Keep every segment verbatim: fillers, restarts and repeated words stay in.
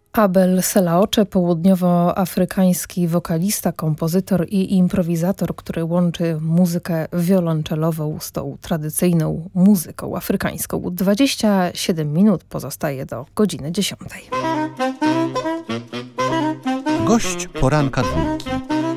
Abel Selaocze, południowoafrykański wokalista, kompozytor i improwizator, który łączy muzykę wiolonczelową z tą tradycyjną muzyką afrykańską. dwadzieścia siedem minut pozostaje do godziny dziesiątej. Gość poranka dwójki.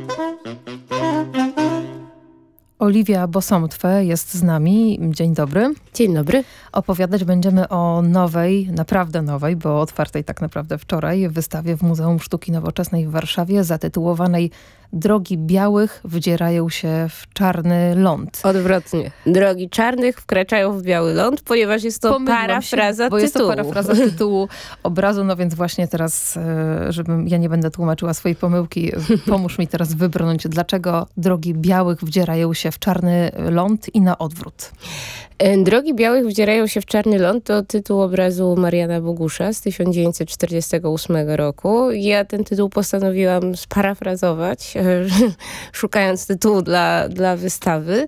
Oliwia Bosomtwe jest z nami. Dzień dobry. Dzień dobry. Opowiadać będziemy o nowej, naprawdę nowej, bo otwartej tak naprawdę wczoraj, wystawie w Muzeum Sztuki Nowoczesnej w Warszawie zatytułowanej Drogi białych wdzierają się w czarny ląd. Odwrotnie. Drogi czarnych wkraczają w biały ląd, ponieważ jest to Pomyliłam parafraza się, bo tytułu. jest to parafraza tytułu obrazu, no więc właśnie teraz, żebym ja nie będę tłumaczyła swojej pomyłki, pomóż mi teraz wybrnąć, dlaczego drogi białych wdzierają się w czarny ląd i na odwrót. Drogi białych wdzierają się w czarny ląd to tytuł obrazu Mariana Bogusza z tysiąc dziewięćset czterdziestego ósmego roku. Ja ten tytuł postanowiłam sparafrazować, szukając tytułu dla, dla wystawy.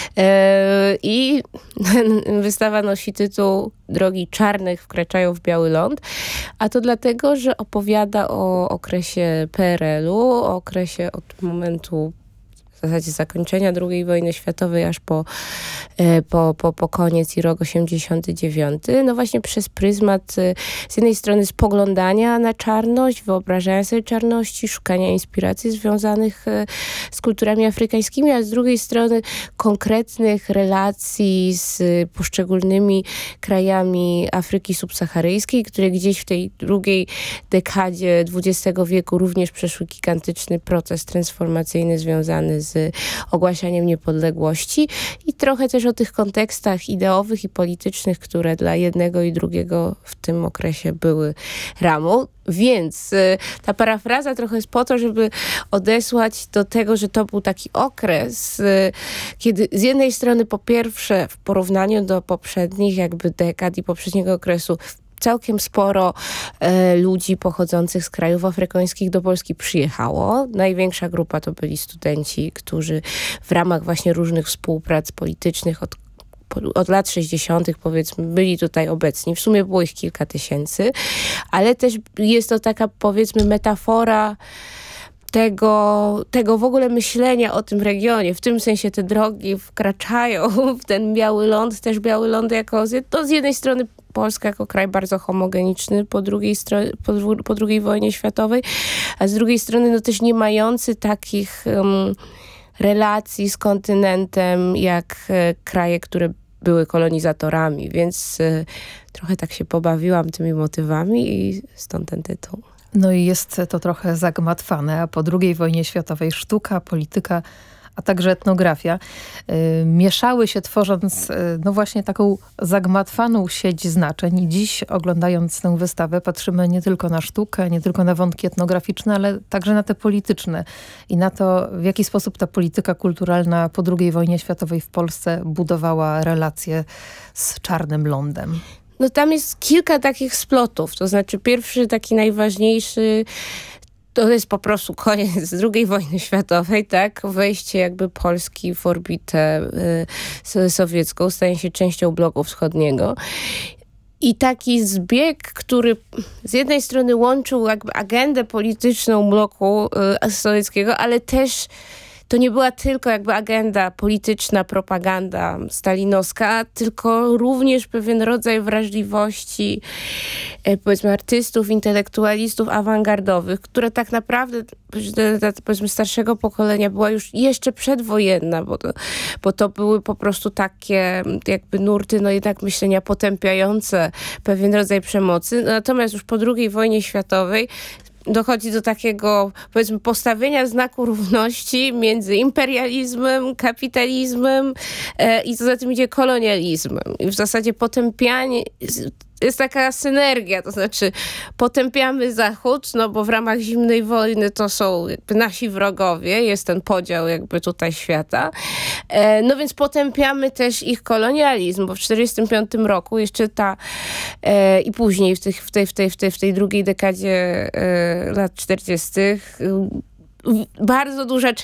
I wystawa nosi tytuł Drogi czarnych wkraczają w biały ląd, a to dlatego, że opowiada o okresie P R L-u, o okresie od momentu w zasadzie zakończenia drugiej wojny światowej aż po, po, po, po koniec i rok osiemdziesiąty dziewiąty. No właśnie przez pryzmat z jednej strony spoglądania na czarność, wyobrażania sobie czarności, szukania inspiracji związanych z kulturami afrykańskimi, a z drugiej strony konkretnych relacji z poszczególnymi krajami Afryki subsaharyjskiej, które gdzieś w tej drugiej dekadzie dwudziestego wieku również przeszły gigantyczny proces transformacyjny związany z z ogłaszaniem niepodległości i trochę też o tych kontekstach ideowych i politycznych, które dla jednego i drugiego w tym okresie były ramą. Więc y, ta parafraza trochę jest po to, żeby odesłać do tego, że to był taki okres, y, kiedy z jednej strony po pierwsze w porównaniu do poprzednich jakby dekad i poprzedniego okresu całkiem sporo e, ludzi pochodzących z krajów afrykańskich do Polski przyjechało. Największa grupa to byli studenci, którzy w ramach właśnie różnych współprac politycznych od od lat sześćdziesiątych powiedzmy byli tutaj obecni. W sumie było ich kilka tysięcy, ale też jest to taka powiedzmy metafora Tego, tego w ogóle myślenia o tym regionie. W tym sensie te drogi wkraczają w ten biały ląd, też biały ląd jako, to z jednej strony Polska jako kraj bardzo homogeniczny po drugiej, stro- po, dwu- po drugiej wojnie światowej, a z drugiej strony no też nie mający takich um, relacji z kontynentem jak e, kraje, które były kolonizatorami, więc e, trochę tak się pobawiłam tymi motywami i stąd ten tytuł. No i jest to trochę zagmatwane, a po drugiej wojnie światowej sztuka, polityka, a także etnografia y, mieszały się, tworząc y, no właśnie taką zagmatwaną sieć znaczeń. I dziś, oglądając tę wystawę, patrzymy nie tylko na sztukę, nie tylko na wątki etnograficzne, ale także na te polityczne i na to, w jaki sposób ta polityka kulturalna po drugiej wojnie światowej w Polsce budowała relacje z czarnym lądem. No tam jest kilka takich splotów, to znaczy pierwszy, taki najważniejszy, to jest po prostu koniec drugiej wojny światowej, tak? Wejście jakby Polski w orbitę y, sowiecką, stanie się częścią bloku wschodniego. I taki zbieg, który z jednej strony łączył jakby agendę polityczną bloku y, sowieckiego, ale też to nie była tylko jakby agenda polityczna, propaganda stalinowska, tylko również pewien rodzaj wrażliwości powiedzmy artystów, intelektualistów awangardowych, które tak naprawdę powiedzmy starszego pokolenia była już jeszcze przedwojenna, bo to, bo to były po prostu takie jakby nurty, no jednak myślenia potępiające pewien rodzaj przemocy. Natomiast już po drugiej wojnie światowej dochodzi do takiego, powiedzmy, postawienia znaku równości między imperializmem, kapitalizmem e, i co za tym idzie kolonializmem. I w zasadzie potępianie, jest taka synergia, to znaczy potępiamy Zachód, no bo w ramach zimnej wojny to są jakby nasi wrogowie, jest ten podział jakby tutaj świata. E, no więc potępiamy też ich kolonializm, bo w czterdziestym piątym roku jeszcze ta e, i później w, tych, w, tej, w, tej, w, tej, w tej drugiej dekadzie e, lat czterdziestych bardzo duża część